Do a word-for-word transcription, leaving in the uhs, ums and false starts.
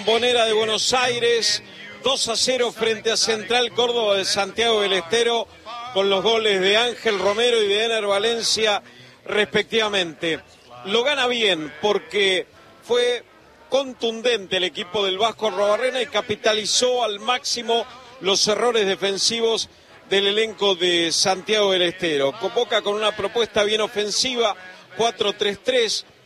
Bombonera de Buenos Aires, dos a cero frente a Central Córdoba de Santiago del Estero, con los goles de Ángel Romero y de Ener Valencia, respectivamente. Lo gana bien porque fue contundente el equipo del Vasco Arruabarrena y capitalizó al máximo los errores defensivos del elenco de Santiago del Estero. Convoca con una propuesta bien ofensiva, cuatro tres tres,